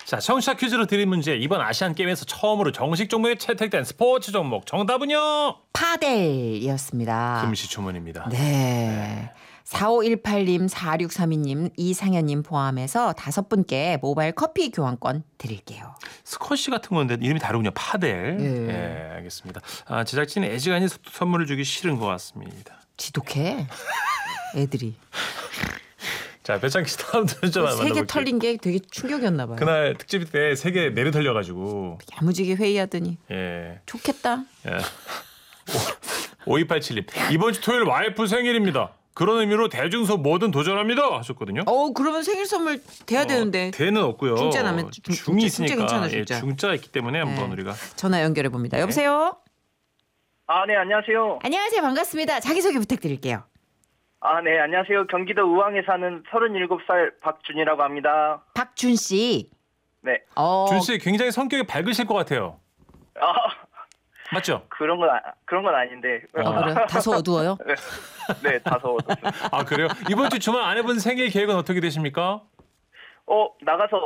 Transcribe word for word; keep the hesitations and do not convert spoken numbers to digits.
자, 청취자 퀴즈로 드린 문제. 이번 아시안 게임에서 처음으로 정식 종목에 채택된 스포츠 종목 정답은요? 파델이었습니다. 금시초문입니다. 네. 네. 사오일팔 님, 사육삼이 님, 이상현님 포함해서 다섯 분께 모바일 커피 교환권 드릴게요. 스쿼시 같은 건데 이름이 다르군요. 파델. 예. 네, 알겠습니다. 아, 제작진이 애지간히 선물을 주기 싫은 것 같습니다. 지독해. 애들이. 자, 배창기 씨 다음 좀 세 개 만나볼게요. 털린 게 되게 충격이었나 봐요. 그날 특집 때 세 개 내려 털려가지고. 야무지게 회의하더니 예. 좋겠다. 예. 오이팔칠 님. 이번 주 토요일 와이프 생일입니다. 그런 의미로 대중소 뭐든 도전합니다 하셨거든요. 어 그러면 생일 선물 돼야 되는데. 어, 대는 없고요. 중자 나면 중- 중이 중자, 있으니까. 중자 괜찮아, 중자. 예, 중자가 있기 때문에 한번 네. 우리가. 전화 연결해 봅니다. 네. 여보세요. 아, 네, 안녕하세요. 안녕하세요. 반갑습니다. 자기소개 부탁드릴게요. 아, 네, 안녕하세요. 경기도 의왕에 사는 서른일곱 살 박준이라고 합니다. 박준 씨. 네. 어, 준 씨 굉장히 성격이 밝으실 것 같아요. 아, 맞죠? 그런 건, 아, 그런 건 아닌데. 어, 그래? 다소 어두워요? 네, 다소 어둡습니다. 아, 그래요? 이번 주 주말 아내분 생일 계획은 어떻게 되십니까? 어, 나가서